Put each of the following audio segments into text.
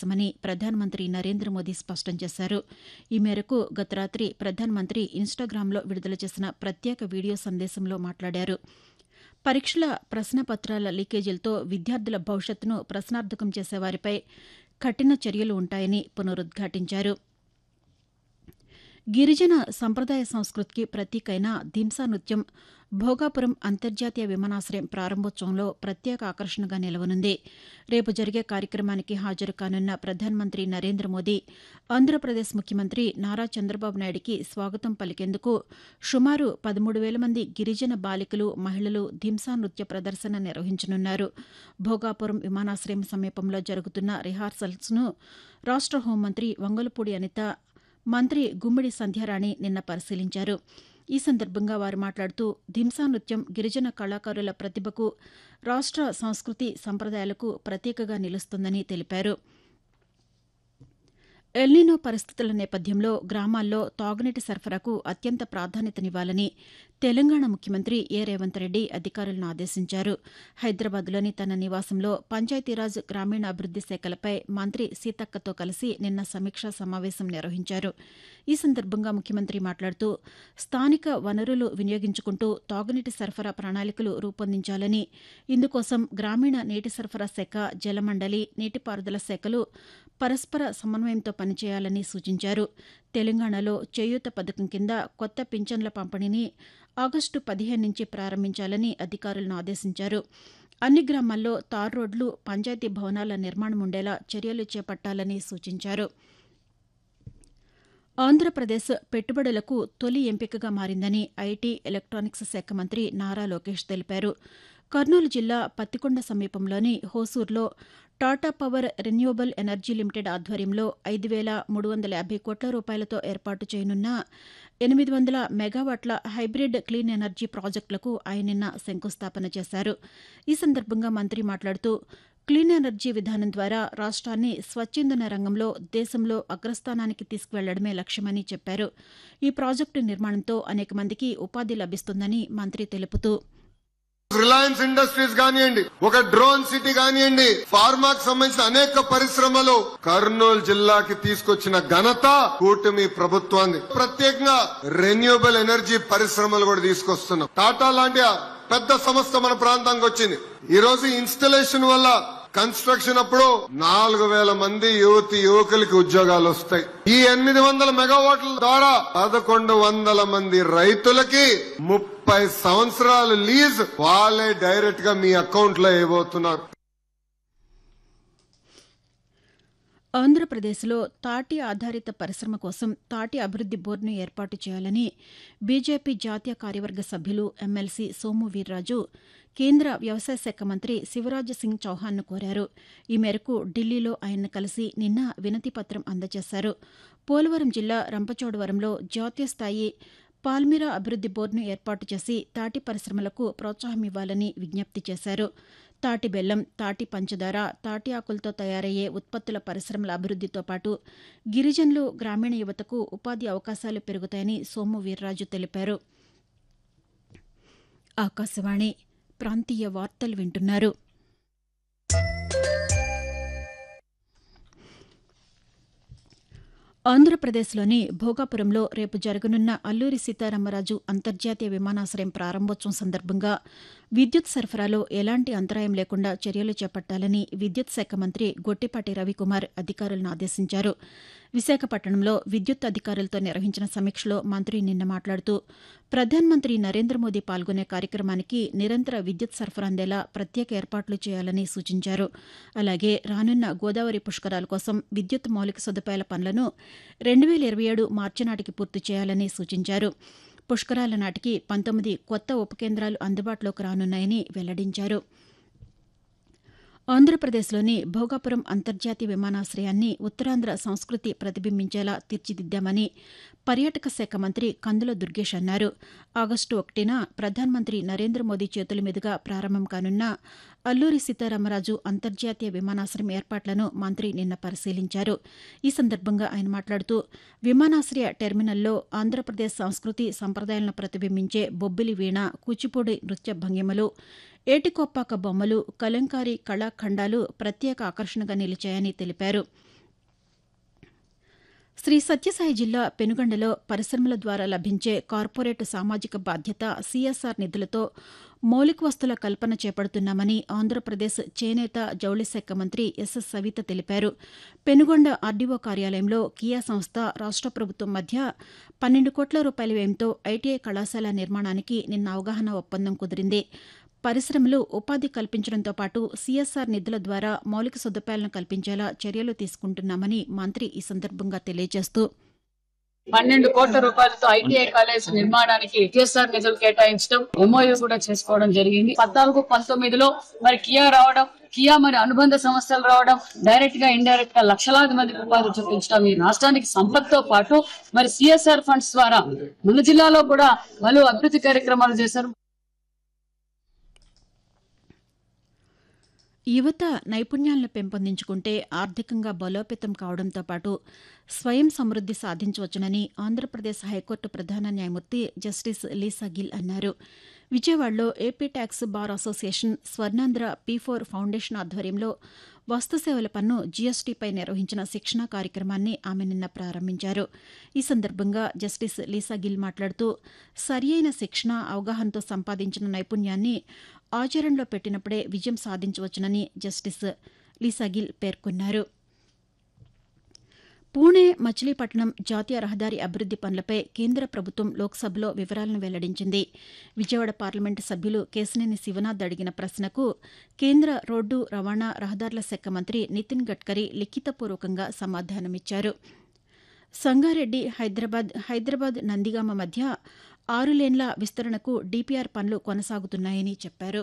అవకాశమని ప్రధానమంత్రి నరేంద్ర మోదీ స్పష్టం చేశారు. ఈ మేరకు గత రాత్రి ప్రధానమంత్రి ఇన్స్టాగ్రామ్లో విడుదల చేసిన ప్రత్యేక వీడియో సందేశంలో మాట్లాడారు. పరీక్షల ప్రశ్నపత్రాల లీకేజీలతో విద్యార్థుల భవిష్యత్తును ప్రశ్నార్థకం చేసేవారిపై కఠిన చర్యలు ఉంటాయని పునరుద్ఘాటించారు. గిరిజన సంప్రదాయ సంస్కృతికి ప్రతీకైన దింసా నృత్యం భోగాపురం అంతర్జాతీయ విమానాశ్రయం ప్రారంభోత్సవంలో ప్రత్యేక ఆకర్షణగా నిలవనుంది. రేపు జరిగే కార్యక్రమానికి హాజరు కానున్న ప్రధానమంత్రి నరేంద్ర మోదీ ఆంధ్రప్రదేశ్ ముఖ్యమంత్రి నారా చంద్రబాబు నాయుడికి స్వాగతం పలికేందుకు సుమారు 13,000 మంది గిరిజన బాలికలు, మహిళలు దింసా నృత్య ప్రదర్శన నిర్వహించనున్నారు. భోగాపురం విమానాశ్రయం సమీపంలో జరుగుతున్న రిహార్సల్స్ను రాష్ట హోంమంత్రి వంగలపూడి అనిత, మంత్రి గుమ్మిడి సంధ్యారాణి నిన్న పరిశీలించారు. ఈ సందర్భంగా వారు మాట్లాడుతూ దింసా నృత్యం గిరిజన కళాకారుల ప్రతిభకు, రాష్ట సంస్కృతి సంప్రదాయాలకు ప్రతీకగా నిలుస్తుందని తెలిపారు. ఎల్నినో పరిస్థితుల నేపథ్యంలో గ్రామాల్లో తాగునీటి సరఫరాకు అత్యంత ప్రాధాన్యతనివ్వాలని తెలంగాణ ముఖ్యమంత్రి రేవంత్ రెడ్డి అధికారులను ఆదేశించారు. హైదరాబాద్లోని తన నివాసంలో పంచాయతీరాజ్ గ్రామీణాభివృద్ది శాఖలపై మంత్రి సీతక్కతో కలిసి నిన్న సమీక్షా సమావేశం నిర్వహించారు. ఈ సందర్భంగా ముఖ్యమంత్రి మాట్లాడుతూ స్థానిక వనరులు వినియోగించుకుంటూ తాగునీటి సరఫరా ప్రణాళికలు రూపొందించాలని, ఇందుకోసం గ్రామీణ నీటి సరఫరా శాఖ, జలమండలి, నీటిపారుదల శాఖలు పరస్పర సమన్వయంతో పనిచేయాలని సూచించారు. తెలంగాణలో చేయూత పథకం కింద కొత్త పింఛన్ల పంపిణీని ఆగస్టు 15 నుంచి ప్రారంభించాలని అధికారులను ఆదేశించారు. అన్ని గ్రామాల్లో తార్ రోడ్లు, పంచాయతీ భవనాల నిర్మాణం ఉండేలా చర్యలు చేపట్టాలని సూచించారు. ఆంధ్రప్రదేశ్ పెట్టుబడులకు తొలి ఎంపికగా మారిందని ఐటీ, ఎలక్ట్రానిక్స్ శాఖ మంత్రి నారా లోకేష్ తెలిపారు. కర్నూలు జిల్లా పత్తికొండ సమీపంలోని హోసూర్లో Tata power renewable energy limited ఆధ్వర్యంలో 5,350 కోట్ల రూపాయలతో ఏర్పాటు చేయనున్న 800 మెగావాట్ల హైబ్రిడ్ క్లీన్ ఎనర్జీ ప్రాజెక్టులకు ఆయన నిన్న శంకుస్థాపన చేశారు. ఈ సందర్భంగా మంత్రి మాట్లాడుతూ క్లీన్ ఎనర్జీ విధానం ద్వారా రాష్ట్రాన్ని స్వచ్ఛందన రంగంలో దేశంలో అగ్రస్థానానికి తీసుకువెళ్లడమే లక్ష్యమని చెప్పారు. ఈ ప్రాజెక్టు నిర్మాణంతో అనేక మందికి ఉపాధి లభిస్తుందని మంత్రి తెలుపుతూ రిలయన్స్ ఇండస్ట్రీస్ కానివ్వండి, ఒక డ్రోన్ సిటీ కానివ్వండి, ఫార్మాకు సంబంధించిన అనేక పరిశ్రమలు కర్నూలు జిల్లాకి తీసుకొచ్చిన ఘనత కూటమి ప్రభుత్వాన్ని. ప్రత్యేకంగా రెన్యూవబుల్ ఎనర్జీ పరిశ్రమలు కూడా తీసుకొస్తున్నాం. టాటా లాంటి పెద్ద సంస్థ మన ప్రాంతానికి వచ్చింది. ఈ రోజు ఇన్స్టలేషన్ వల్ల కన్స్ట్రక్షన్ అప్పుడు 4,000 మంది యువకులకి ఉద్యోగాలు వస్తాయి. ఈ 800 మెగావాట్ల ద్వారా 1,100 మంది రైతులకి 30 సంవత్సరాలు లీజ్ వాళ్ళే డైరెక్ట్ గా మీ అకౌంట్ లో వేయబోతున్నారు. ఆంధ్రప్రదేశ్లో తాటి ఆధారిత పరిశ్రమ కోసం తాటి అభివృద్ది బోర్డును ఏర్పాటు చేయాలని బీజేపీ జాతీయ కార్యవర్గ సభ్యులు ఎమ్మెల్సీ సోము వీర్రాజు కేంద్ర వ్యవసాయ శాఖ మంత్రి శివరాజ్ సింగ్ చౌహాన్ను కోరారు. ఈ మేరకు ఢిల్లీలో ఆయన్ను కలిసి నిన్న వినతిపత్రం అందజేశారు. పోలవరం జిల్లా రంపచోడవరంలో జాతీయ స్థాయి పాల్మిరా అభివృద్ది బోర్డును ఏర్పాటు చేసి తాటి పరిశ్రమలకు ప్రోత్సాహమివ్వాలని విజ్ఞప్తి చేశారు. తాటి బెల్లం, తాటి పంచదార, తాటి ఆకులతో తయారయ్యే ఉత్పత్తుల పరిశ్రమల అభివృద్దితో పాటు గిరిజనులు, గ్రామీణ యువతకు ఉపాధి అవకాశాలు పెరుగుతాయని సోము వీర్రాజు తెలిపారు. ఆకాశవాణి ప్రాంతీయ వార్తలు వింటున్నారు. ఆంధ్రప్రదేశ్లోని భోగాపురంలో రేపు జరగనున్న అల్లూరి సీతారామరాజు అంతర్జాతీయ విమానాశ్రయం ప్రారంభోత్సవం సందర్భంగా విద్యుత్ సరఫరాలో ఎలాంటి అంతరాయం లేకుండా చర్యలు చేపట్టాలని విద్యుత్ శాఖ మంత్రి గొట్టిపాటి రవికుమార్ అధికారులను ఆదేశించారు. విశాఖపట్నంలో విద్యుత్ అధికారులతో నిర్వహించిన సమీక్షలో మంత్రి నిన్న మాట్లాడుతూ ప్రధానమంత్రి నరేంద్ర మోదీ పాల్గొనే కార్యక్రమానికి నిరంతర విద్యుత్ సరఫరా అందేలా ప్రత్యేక ఏర్పాట్లు చేయాలని సూచించారు. అలాగే రానున్న గోదావరి పుష్కరాల కోసం విద్యుత్ మౌలిక సదుపాయాల పనులను 2027 మార్చి నాటికి పూర్తి చేయాలని సూచించారు. పుష్కరాల నాటికి 19 కొత్త ఉప కేంద్రాలు అందుబాటులోకి రానున్నాయని వెల్లడించారు. ఆంధ్రప్రదేశ్లోని భోగాపురం అంతర్జాతీయ విమానాశ్రయాన్ని ఉత్తరాంధ్ర సంస్కృతి ప్రతిబింబించేలా తీర్చిదిద్దామని పర్యాటక శాఖ మంత్రి కందుల దుర్గేష్ అన్నారు. ఆగస్టు 1న ప్రధానమంత్రి నరేంద్ర మోదీ చేతుల మీదుగా ప్రారంభం కానున్న అల్లూరి సీతారామరాజు అంతర్జాతీయ విమానాశ్రయం ఏర్పాట్లను మంత్రి నిన్న పరిశీలించారు. ఈ సందర్భంగా ఆయన మాట్లాడుతూ విమానాశ్రయ టెర్మినల్లో ఆంధ్రప్రదేశ్ సంస్కృతి సంప్రదాయాలను ప్రతిబింబించే బొబ్బిలి వీణ, కూచిపూడి నృత్య భంగిమలు, ఏటికొప్పాక బొమ్మలు, కలంకారీ కళాఖండాలు ప్రత్యేక ఆకర్షణగా నిలిచాయని తెలిపారు. శ్రీ సత్యసాయి జిల్లా పెనుగొండలో పరిశ్రమల ద్వారా లభించే కార్పొరేట్ సామాజిక బాధ్యత CSR నిధులతో మౌలిక వస్తుల కల్పన చేపడుతున్నామని ఆంధ్రప్రదేశ్ చేనేత జౌళి శాఖ మంత్రి ఎస్ సవిత తెలిపారు. పెనుగొండ ఆర్డీఓ కార్యాలయంలో కియా సంస్థ రాష్ట ప్రభుత్వం మధ్య 12 కోట్ల రూపాయల వ్యయంతో ఐటీఐ కళాశాల నిర్మాణానికి నిన్న అవగాహన ఒప్పందం కుదిరింది. పరిశ్రమలు ఉపాధి కల్పించడంతో పాటు CSR నిధుల ద్వారా మౌలిక సదుపాయాలను కల్పించేలా చర్యలు తీసుకుంటున్నామని మంత్రి ఈ సందర్భంగా తెలియజేస్తూ 12 కోట్ల రూపాయలతో ఐటీఐ కాలేజ్ నిర్మాణానికి CSR నిధులు కేటాయించడం, MOU కూడా చేసుకోవడం జరిగింది. 14-19లో మరి కియా మరి అనుబంధ సంస్థలు రావడం, డైరెక్ట్ గా ఇండైరెక్ట్ గా లక్షలాది మందికి ఉపాధి చూపించడం ఈ రాష్ట్రానికి సంపత్తో పాటు మరి CSR ఫండ్స్ ద్వారా మన జిల్లాలో కూడా పలు అభివృద్ధి కార్యక్రమాలు చేశారు. యువత నైపుణ్యాలను పెంపొందించుకుంటే ఆర్థికంగా బలోపేతం కావడంతో పాటు స్వయం సమృద్ది సాధించవచ్చునని ఆంధ్రప్రదేశ్ హైకోర్టు ప్రధాన న్యాయమూర్తి జస్టిస్ లీసా గిల్ అన్నారు. విజయవాడలో AP tax bar association Swarnandhra P4 foundation ఆధ్వర్యంలో వస్తుసేవల పన్ను GSTపై నిర్వహించిన శిక్షణా కార్యక్రమాన్ని ఆమె నిన్న ప్రారంభించారు. ఈ సందర్భంగా జస్టిస్ లీసా గిల్ మాట్లాడుతూ సరియైన శిక్షణ, అవగాహనతో సంపాదించిన నైపుణ్యాన్ని ఆచరణలో పెట్టినప్పుడే విజయం సాధించవచ్చునని జస్టిస్ లీసా గిల్ పేర్కొన్నారు. పూణే మచిలీపట్నం జాతీయ రహదారి అభివృద్ది పనులపై కేంద్ర ప్రభుత్వం లోక్సభలో వివరాలను వెల్లడించింది. విజయవాడ పార్లమెంటు సభ్యులు కేశినేని శివనాథ్ అడిగిన ప్రశ్నకు కేంద్ర రోడ్డు రవాణా రహదారుల శాఖ మంత్రి నితిన్ గడ్కరీ లిఖితపూర్వకంగా సమాధానమిచ్చారు. సంగారెడ్డి హైదరాబాద్ నందిగామ మధ్య 6 లేన్ల విస్తరణకు DPR పనులు కొనసాగుతున్నాయని చెప్పారు.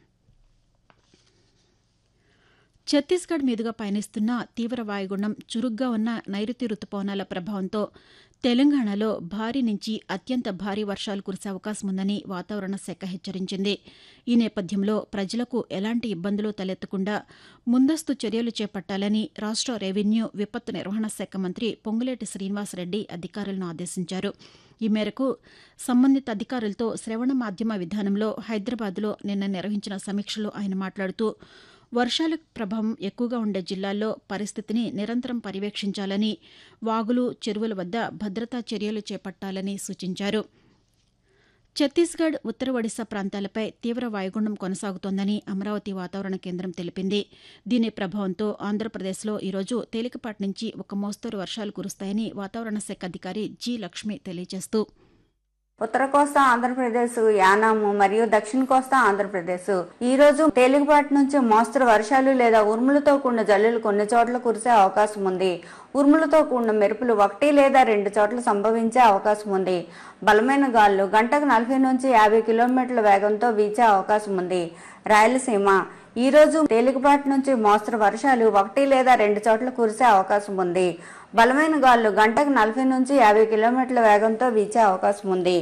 ఛత్తీస్గఢ్ మీదుగా పయనిస్తున్న తీవ్ర వాయుగుండం, చురుగ్గా ఉన్న నైరుతి రుతుపవనాల ప్రభావంతో తెలంగాణలో భారీ నుంచి అత్యంత భారీ వర్షాలు కురిసే అవకాశం ఉందని వాతావరణ శాఖ హెచ్చరించింది. ఈ నేపథ్యంలో ప్రజలకు ఎలాంటి ఇబ్బందులు తలెత్తకుండా ముందస్తు చర్యలు చేపట్టాలని రాష్ట రెవెన్యూ, విపత్తు నిర్వహణ శాఖ మంత్రి పొంగులేటి శ్రీనివాసరెడ్డి అధికారులను ఆదేశించారు. ఈ మేరకు సంబంధిత అధికారులతో శ్రవణ మాధ్యమ విధానంలో హైదరాబాద్లో నిన్న నిర్వహించిన సమీక్షలో ఆయన మాట్లాడుతూ వర్షాల ప్రభావం ఎక్కువగా ఉండే జిల్లాల్లో పరిస్థితిని నిరంతరం పర్యవేక్షించాలని, వాగులు, చెరువుల వద్ద భద్రతా చర్యలు చేపట్టాలని సూచించారు. ఛత్తీస్గఢ్, ఉత్తర ఒడిశా ప్రాంతాలపై తీవ్ర వాయుగుండం కొనసాగుతోందని అమరావతి వాతావరణ కేంద్రం తెలిపింది. దీని ప్రభావంతో ఆంధ్రప్రదేశ్లో ఈరోజు తేలికపాటి నుంచి ఒక మోస్తరు వర్షాలు కురుస్తాయని వాతావరణ శాఖ అధికారి జి. లక్ష్మి తెలియజేస్తూ ఉత్తర కోస్తా ఆంధ్రప్రదేశ్, యానాము మరియు దక్షిణ కోస్తా ఆంధ్రప్రదేశ్ ఈ రోజు తేలికపాటి నుంచి మోస్తరు వర్షాలు లేదా ఉరుములతో కూడిన జల్లులు కొన్ని చోట్ల కురిసే అవకాశం ఉంది. ఉరుములతో కూడిన మెరుపులు 1 లేదా 2 చోట్ల సంభవించే అవకాశం ఉంది. బలమైన గాలులు గంటకు 40 నుంచి 50 కిలోమీటర్ల వేగంతో వీచే అవకాశం ఉంది. రాయలసీమ ఈ రోజు తేలికపాటి నుంచి మోస్తరు వర్షాలు 1 లేదా 2 చోట్ల కురిసే అవకాశం ఉంది. బలమైన గాలులు గంటకు 40 నుంచి 50 కిలోమీటర్ల వేగంతో వీచే అవకాశం ఉంది.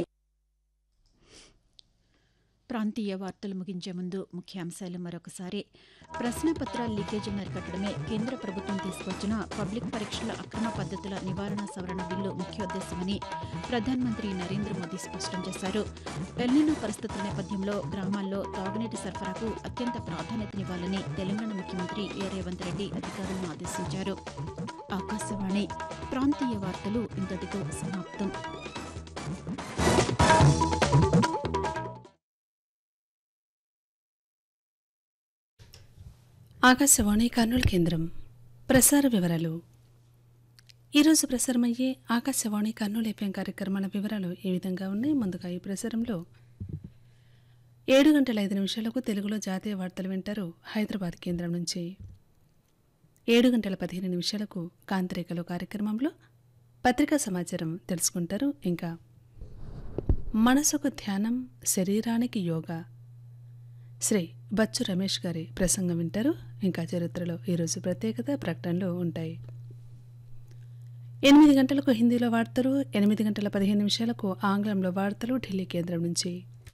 ప్రాంతీయ వార్తలు ముగించే ముందు ముఖ్యాంశాలు మరొకసారి. ప్రశ్నపత్రాల లీకేజీని అరికట్టడమే కేంద్ర ప్రభుత్వం తీసుకొచ్చిన పబ్లిక్ పరీక్షల అక్రమ పద్ధతుల నివారణ సవరణ బిల్లు ముఖ్యోద్దేశమని ప్రధానమంత్రి నరేంద్ర మోదీ స్పష్టం చేశారు. ఎల్నినో పరిస్థితుల నేపథ్యంలో గ్రామాల్లో తాగునీటి సరఫరాకు అత్యంత ప్రాధాన్యతనివ్వాలని తెలంగాణ ముఖ్యమంత్రి రేవంత్ రెడ్డి అధికారులను ఆదేశించారు. ఆకాశవాణి ప్రాంతీయ వార్తలు ఇంతటితో సమాప్తం. ఆకాశవాణి కర్నూలు కేంద్రం ప్రసార వివరాలు. ఈరోజు ప్రసారమయ్యే ఆకాశవాణి కర్నూలు FM కార్యక్రమాల వివరాలు ఈ విధంగా ఉన్నాయి. ముందుగా ఈ ప్రసారంలో 7:05 తెలుగులో జాతీయ వార్తలు వింటారు హైదరాబాద్ కేంద్రం నుంచి. 7:15 కాంతిరేఖలు కార్యక్రమంలో పత్రికా సమాచారం తెలుసుకుంటారు. ఇంకా మనసుకు ధ్యానం, శరీరానికి యోగా, శ్రీ బచ్చు రమేష్ గారి ప్రసంగం వింటారు. ఇంకా చరిత్రలో ఈరోజు ప్రత్యేకత ప్రకటనలు ఉంటాయి. 8 గంటలకు హిందీలో వార్తలు, 8:15 ఆంగ్లంలో వార్తలు ఢిల్లీ కేంద్రం నుంచి.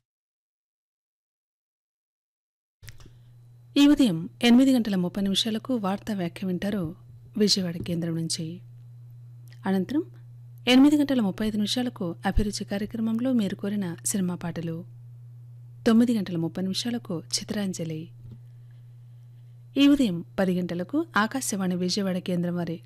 ఈ ఉదయం 8:30 వార్తా వ్యాఖ్య వింటారు విజయవాడ కేంద్రం నుంచి. అనంతరం 8:35 అభిరుచి కార్యక్రమంలో మీరు కోరిన సినిమా పాటలు, 9:30 చిత్రాంజలి. ఈ ఉదయం 10 గంటలకు ఆకాశవాణి విజయవాడ కేంద్రం వారి